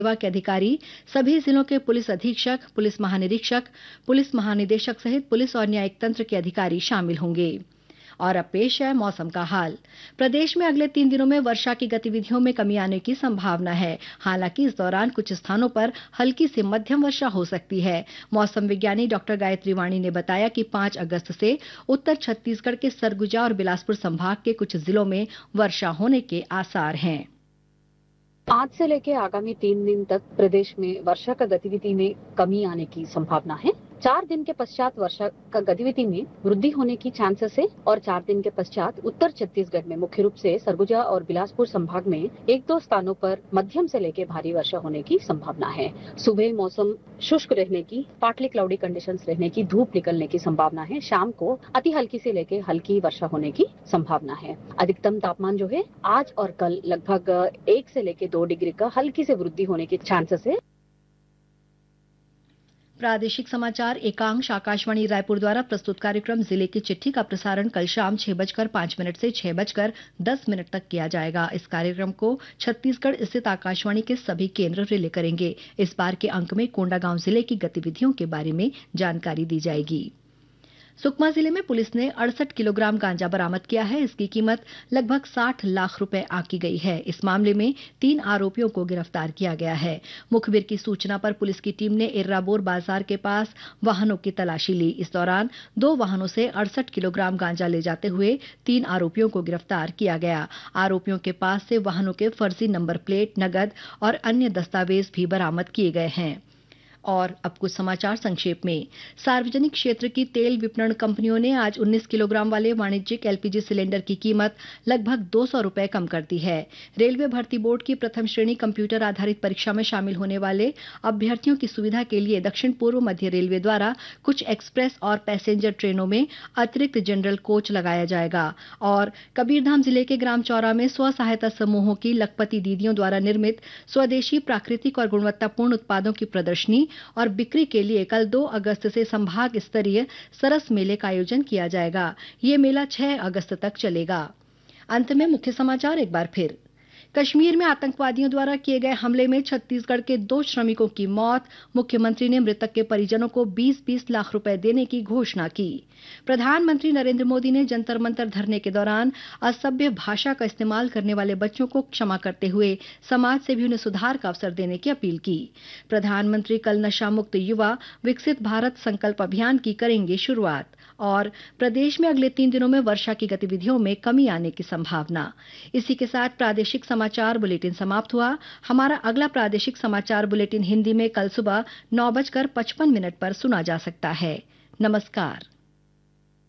सेवा के अधिकारी, सभी जिलों के पुलिस अधीक्षक, पुलिस महानिरीक्षक, पुलिस महानिदेशक सहित पुलिस और न्यायिक तंत्र के अधिकारी शामिल होंगे। और अब पेश है मौसम का हाल। प्रदेश में अगले 3 दिनों में वर्षा की गतिविधियों में कमी आने की संभावना है। हालांकि इस दौरान कुछ स्थानों पर हल्की से मध्यम वर्षा हो सकती है। मौसम विज्ञानी डॉक्टर गायत्री वाणी ने बताया कि 5 अगस्त से उत्तर छत्तीसगढ़ के सरगुजा और बिलासपुर संभाग के कुछ जिलों में वर्षा होने के आसार हैं। आज से लेकर आगामी 3 दिन तक प्रदेश में वर्षा का गतिविधि में कमी आने की संभावना है। 4 दिन के पश्चात वर्षा का गतिविधि में वृद्धि होने की चांसेस है और 4 दिन के पश्चात उत्तर छत्तीसगढ़ में मुख्य रूप से सरगुजा और बिलासपुर संभाग में 1-2 स्थानों पर मध्यम से लेकर भारी वर्षा होने की संभावना है। सुबह मौसम शुष्क रहने की, पार्टली क्लाउडी कंडीशंस रहने की, धूप निकलने की संभावना है। शाम को अति हल्की से लेकर हल्की वर्षा होने की संभावना है। अधिकतम तापमान जो है आज और कल लगभग 1 से लेकर 2 डिग्री का हल्की से वृद्धि होने की चांसेस है। प्रादेशिक समाचार एकांश आकाशवाणी रायपुर द्वारा प्रस्तुत कार्यक्रम जिले की चिट्ठी का प्रसारण कल शाम 6:05 से 6:10 तक किया जाएगा। इस कार्यक्रम को छत्तीसगढ़ स्थित आकाशवाणी के सभी केंद्र रिले करेंगे। इस बार के अंक में कोंडागांव जिले की गतिविधियों के बारे में जानकारी दी जाएगी। सुकमा जिले में पुलिस ने 68 किलोग्राम गांजा बरामद किया है। इसकी कीमत लगभग 60 लाख रुपए आंकी गई है। इस मामले में 3 आरोपियों को गिरफ्तार किया गया है। मुखबिर की सूचना पर पुलिस की टीम ने इर्राबोर बाजार के पास वाहनों की तलाशी ली। इस दौरान 2 वाहनों से 68 किलोग्राम गांजा ले जाते हुए 3 आरोपियों को गिरफ्तार किया गया। आरोपियों के पास से वाहनों के फर्जी नंबर प्लेट, नगद और अन्य दस्तावेज भी बरामद किए गए हैं। और अब कुछ समाचार संक्षेप में। सार्वजनिक क्षेत्र की तेल विपणन कंपनियों ने आज 19 किलोग्राम वाले वाणिज्यिक एलपीजी सिलेंडर की कीमत लगभग 200 रुपए कम कर दी है। रेलवे भर्ती बोर्ड की प्रथम श्रेणी कंप्यूटर आधारित परीक्षा में शामिल होने वाले अभ्यर्थियों की सुविधा के लिए दक्षिण पूर्व मध्य रेलवे द्वारा कुछ एक्सप्रेस और पैसेंजर ट्रेनों में अतिरिक्त जनरल कोच लगाया जाएगा। और कबीरधाम जिले के ग्राम चौरा में स्व सहायता समूहों की लखपति दीदियों द्वारा निर्मित स्वदेशी प्राकृतिक और गुणवत्तापूर्ण उत्पादों की प्रदर्शनी और बिक्री के लिए कल 2 अगस्त से संभाग स्तरीय सरस मेले का आयोजन किया जाएगा। ये मेला 6 अगस्त तक चलेगा। अंत में मुख्य समाचार एक बार फिर। कश्मीर में आतंकवादियों द्वारा किए गए हमले में छत्तीसगढ़ के 2 श्रमिकों की मौत। मुख्यमंत्री ने मृतक के परिजनों को 20-20 लाख रुपए देने की घोषणा की। प्रधानमंत्री नरेंद्र मोदी ने जंतर मंतर धरने के दौरान असभ्य भाषा का इस्तेमाल करने वाले बच्चों को क्षमा करते हुए समाज से भी उन्हें सुधार का अवसर देने की अपील की। प्रधानमंत्री कल नशा मुक्त युवा विकसित भारत संकल्प अभियान की करेंगे शुरुआत। और प्रदेश में अगले 3 दिनों में वर्षा की गतिविधियों में कमी आने की संभावना। इसी के साथ प्रादेशिक समाचार बुलेटिन समाप्त हुआ। हमारा अगला प्रादेशिक समाचार बुलेटिन हिंदी में कल सुबह 9:55 पर सुना जा सकता है। नमस्कार।